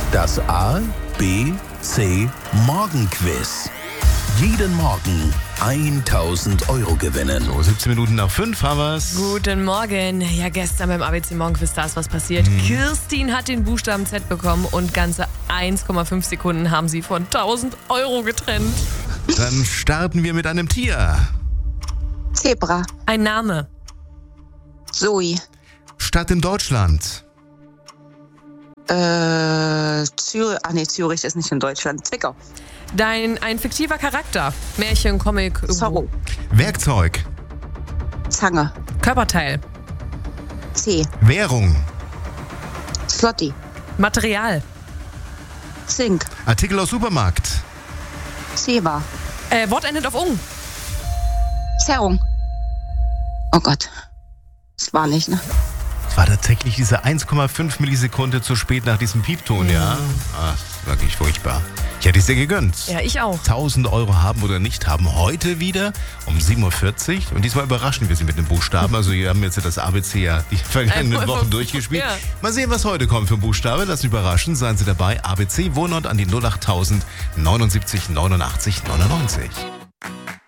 Das A, B, C Morgenquiz. Jeden Morgen 1.000 Euro gewinnen. So, 17 Minuten nach 5 haben wir's. Guten Morgen. Ja, gestern beim ABC Morgenquiz, da ist was passiert. Kirstin hat den Buchstaben Z bekommen und ganze 1,5 Sekunden haben sie von 1.000 Euro getrennt. Dann starten wir mit einem Tier. Zebra. Ein Name. Zoe. Stadt in Deutschland. Zürich. Zürich ist nicht in Deutschland. Zwickau. Ein fiktiver Charakter. Märchen, Comic. Zorro. Werkzeug. Zange. Körperteil. C. Währung. Slotty. Material. Zink. Artikel aus Supermarkt. Zewa. Wort endet auf ung. Zerrung. Oh Gott. Das war nicht, ne? Es war tatsächlich diese 1,5 Millisekunde zu spät nach diesem Piepton, ja? Ach, wirklich furchtbar. Ich hätte es dir gegönnt. Ja, ich auch. 1.000 Euro haben oder nicht haben. Heute wieder um 7.40 Uhr. Und diesmal überraschen wir Sie mit den Buchstaben. Also wir haben jetzt das ABC ja die vergangenen Wochen durchgespielt. Ja. Mal sehen, was heute kommt für Buchstabe. Lassen Sie überraschen. Seien Sie dabei. ABC Wohnort an die 08000 79 89 99.